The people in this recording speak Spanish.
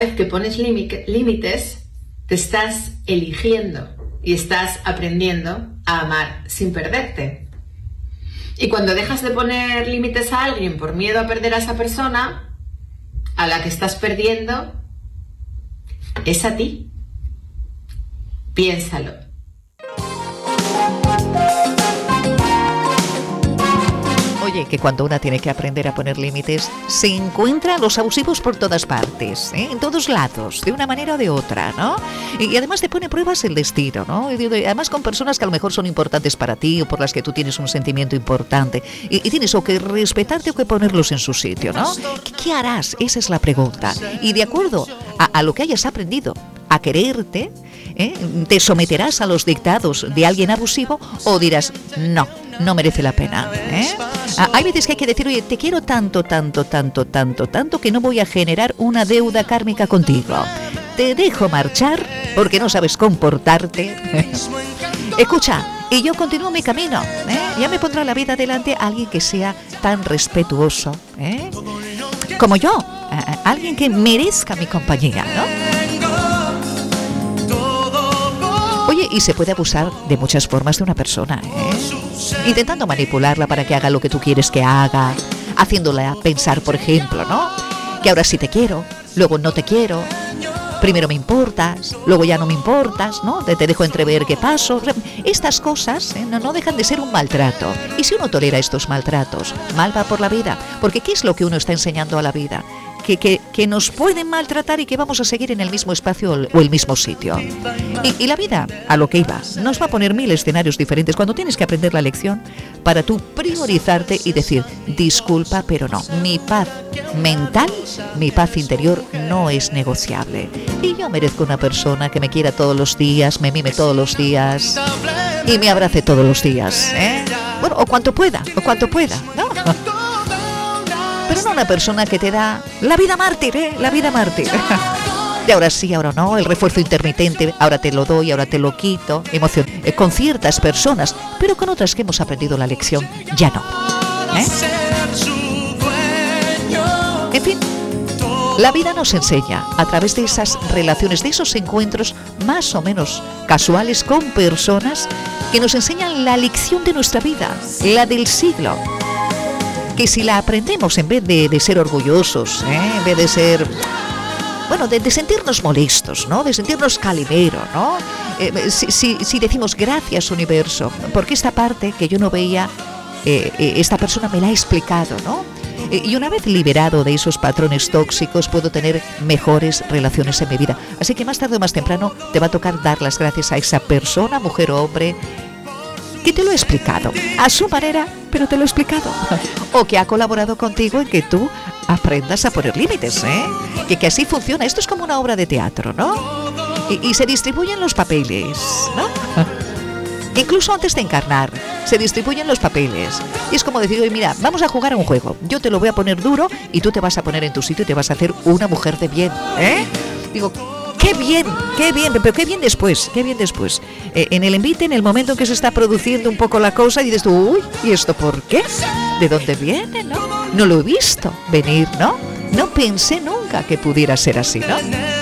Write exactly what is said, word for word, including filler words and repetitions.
vez que pones límites, te estás eligiendo y estás aprendiendo a amar sin perderte. Y cuando dejas de poner límites a alguien por miedo a perder a esa persona, a la que estás perdiendo es a ti. Piénsalo. Oye, que cuando una tiene que aprender a poner límites, se encuentran los abusivos por todas partes, ¿eh? En todos lados, de una manera o de otra, ¿no? Y, y además te pone pruebas el destino, ¿no? Y, y además con personas que a lo mejor son importantes para ti o por las que tú tienes un sentimiento importante. Y, y tienes o que respetarte o que ponerlos en su sitio, ¿no? ¿Qué, qué harás? Esa es la pregunta. Y de acuerdo a, a lo que hayas aprendido a quererte, ¿eh? ¿Te someterás a los dictados de alguien abusivo o dirás, no, no merece la pena, ¿eh? Ah, hay veces que hay que decir, oye, te quiero tanto, tanto, tanto, tanto, tanto que no voy a generar una deuda kármica contigo. Te dejo marchar porque no sabes comportarte. Escucha, y yo continúo mi camino, ¿eh? Ya me pondrá la vida delante alguien que sea tan respetuoso, ¿eh? Como yo, eh, alguien que merezca mi compañía, ¿no? Oye, y se puede abusar de muchas formas de una persona, ¿eh? Intentando manipularla para que haga lo que tú quieres que haga, haciéndola pensar, por ejemplo, ¿no? Que ahora sí te quiero, luego no te quiero, primero me importas, luego ya no me importas, ¿no? Te, te dejo entrever qué paso. Estas cosas, ¿eh? no, no dejan de ser un maltrato. Y si uno tolera estos maltratos, mal va por la vida. Porque ¿qué es lo que uno está enseñando a la vida? Que, que, que nos pueden maltratar y que vamos a seguir en el mismo espacio o el mismo sitio. Y, y la vida, a lo que iba, nos va a poner mil escenarios diferentes cuando tienes que aprender la lección para tú priorizarte y decir, disculpa, pero no, mi paz mental, mi paz interior no es negociable. Y yo merezco una persona que me quiera todos los días, me mime todos los días y me abrace todos los días, ¿eh? Bueno, o cuanto pueda, o cuanto pueda, ¿no? Pero no una persona que te da la vida mártir, ¿eh? La vida mártir. De ahora sí, ahora no, el refuerzo intermitente, ahora te lo doy, ahora te lo quito. Emoción. Eh, con ciertas personas, pero con otras que hemos aprendido la lección, ya no. ¿Eh? En fin, la vida nos enseña a través de esas relaciones, de esos encuentros más o menos casuales con personas que nos enseñan la lección de nuestra vida, la del siglo. Que si la aprendemos en vez de, de ser orgullosos, ¿eh? En vez de ser, bueno, de, de sentirnos molestos, ¿no? De sentirnos calimero, ¿no? Eh, si, si, si decimos gracias universo, porque esta parte que yo no veía, eh, eh, esta persona me la ha explicado, ¿no? Eh, y una vez liberado de esos patrones tóxicos puedo tener mejores relaciones en mi vida. Así que más tarde o más temprano te va a tocar dar las gracias a esa persona, mujer o hombre, que te lo he explicado, a su manera, pero te lo he explicado. O que ha colaborado contigo en que tú aprendas a poner límites, ¿eh? Que, que así funciona. Esto es como una obra de teatro, ¿no? Y, y se distribuyen los papeles, ¿no? Incluso antes de encarnar, se distribuyen los papeles. Y es como decir, oye, mira, vamos a jugar a un juego. Yo te lo voy a poner duro y tú te vas a poner en tu sitio y te vas a hacer una mujer de bien, ¿eh? Digo, ¡qué bien! ¡Qué bien! Pero qué bien después, qué bien después. Eh, en el envite, en el momento en que se está produciendo un poco la cosa, y dices tú, uy, ¿y esto por qué? ¿De dónde viene, no? No lo he visto venir, ¿no? No pensé nunca que pudiera ser así, ¿no?